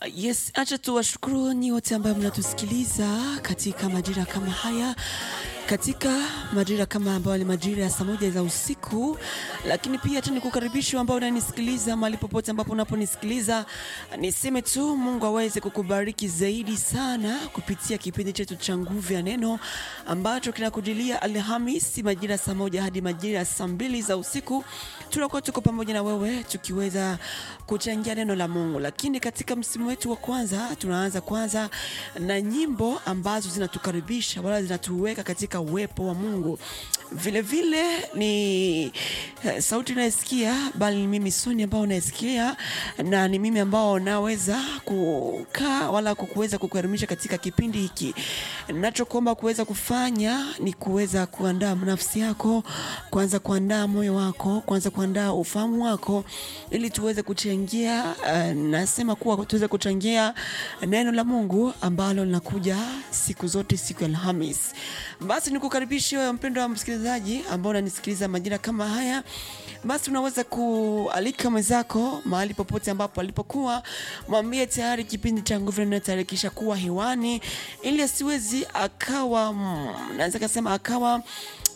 Yes, acha tuwashukuru ni wote ambao mnatusikiliza katika majira kama haya, katika majira kama ambayo ni majira ya saa moja za usiku, lakini pia hata nikukaribisha ambao unanisikiliza mahali popote ambapo unaponisikiliza. Niseme tu Mungu aweze kukubariki zaidi sana kupitia kipindi chetu cha Nguvu ya Neno ambacho kinakujilia Alhamisi majira saa moja hadi majira saa 2 za usiku. Tunakuwa tuko pamoja na wewe tukiweza kuchangia neno la Mungu. Lakini katika msimu wetu wa kwanza tunaanza kwanza na nyimbo ambazo zinatukaribisha wala zinatuweka katika uwepo wa Mungu. Vile vile ni sauti unayosikia bali ni mimi Sonia ambao unayesikia, na ni mimi ambao naweza kukaa wala kukuweza kukuelimisha katika kipindi hiki. Ninachokuomba kuweza kufanya ni kuweza kuandaa nafsi yako, kwanza kuandaa moyo wako, kwanza kuandaa ufahamu wako ili tuweze kuchangia, nasema kuwa tuweze kuchangia neno la Mungu ambalo linakuja siku zote siku ya Alhamisi. Basi nikukaribisha wewe mpendwa msikilizaji ambao unanisikiliza majira kama haya. Basi unaweza kualika mwenzako mahali popote ambapo alipokuwa, mwambie tayari kipindi cha Nguvu ya Neno tayari kisha kuwa hewani, ili asiwezi akawa naweza kusema akawa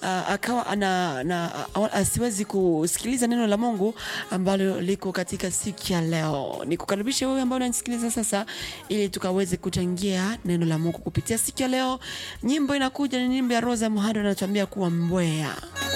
asiwezi kusikiliza neno la Mungu ambalo liko katika siku ya leo. Nikukaribisha wewe ambao unanisikiliza sasa ili tukaweze kuchangia neno la Mungu kupitia siku ya leo. Nyimbo inakuja ni nyimbo ya Rosa Muhando anatuambia kuwa mbwea.